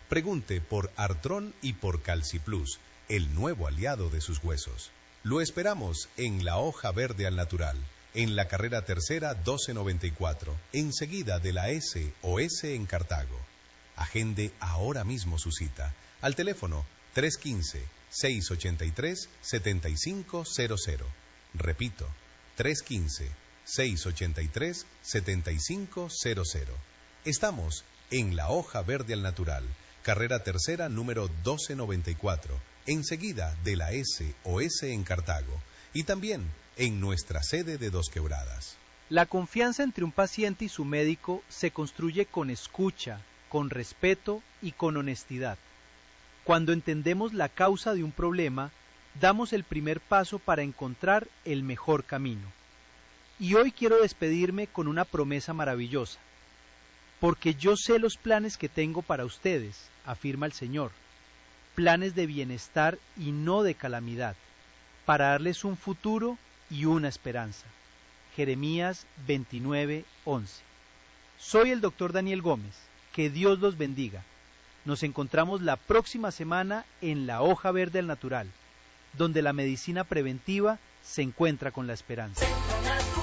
Pregunte por Artrón y por Calciplus, el nuevo aliado de sus huesos. Lo esperamos en La Hoja Verde al Natural, en la carrera tercera 1294, enseguida de la SOS en Cartago. Agende ahora mismo su cita al teléfono 315-683-7500. Repito, 315-683-7500. Estamos en La Hoja Verde al Natural, carrera tercera número 1294, enseguida de la SOS en Cartago, y también en nuestra sede de Dos Quebradas. La confianza entre un paciente y su médico se construye con escucha, con respeto y con honestidad. Cuando entendemos la causa de un problema, damos el primer paso para encontrar el mejor camino. Y hoy quiero despedirme con una promesa maravillosa. Porque yo sé los planes que tengo para ustedes, afirma el Señor, planes de bienestar y no de calamidad, para darles un futuro y una esperanza. Jeremías 29:11. Soy el Dr. Daniel Gómez, que Dios los bendiga. Nos encontramos la próxima semana en La Hoja Verde al Natural, donde la medicina preventiva se encuentra con la esperanza.